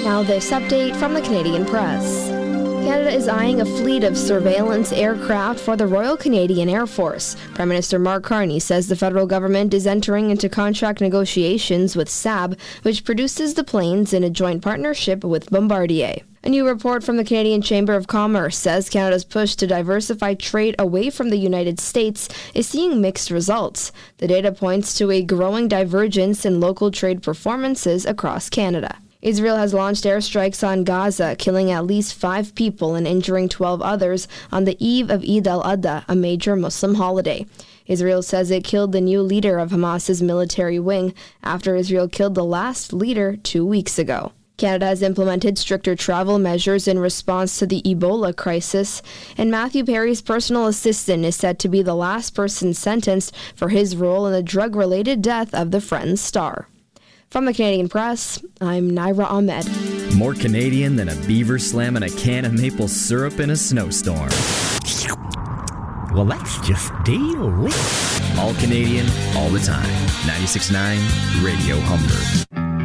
Now this update from the Canadian Press. Canada is eyeing a fleet of surveillance aircraft for the Royal Canadian Air Force. Prime Minister Mark Carney says the federal government is entering into contract negotiations with Saab, which produces the planes in a joint partnership with Bombardier. A new report from the Canadian Chamber of Commerce says Canada's push to diversify trade away from the United States is seeing mixed results. The data points to a growing divergence in local trade performances across Canada. Israel has launched airstrikes on Gaza, killing at least 5 people and injuring 12 others on the eve of Eid al-Adha, a major Muslim holiday. Israel says it killed the new leader of Hamas's military wing after Israel killed the last leader 2 weeks ago. Canada has implemented stricter travel measures in response to the Ebola crisis, and Matthew Perry's personal assistant is said to be the last person sentenced for his role in the drug-related death of the Friends star. From the Canadian Press, I'm Naira Ahmed. More Canadian than a beaver slamming a can of maple syrup in a snowstorm. Well, that's just delicious. All Canadian, all the time. 96.9 Radio Humber.